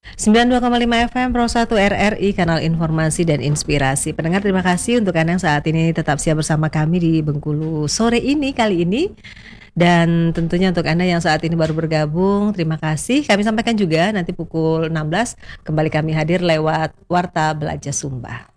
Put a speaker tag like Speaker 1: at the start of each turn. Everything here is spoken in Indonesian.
Speaker 1: 92,5 FM Pro 1 RRI, kanal informasi dan inspirasi. Pendengar, terima kasih untuk Anda yang saat ini tetap siap bersama kami di Bengkulu sore ini kali ini. Dan tentunya untuk Anda yang saat ini baru bergabung, terima kasih. Kami sampaikan juga nanti pukul 16 kembali kami hadir lewat Warta Belajar Sumba.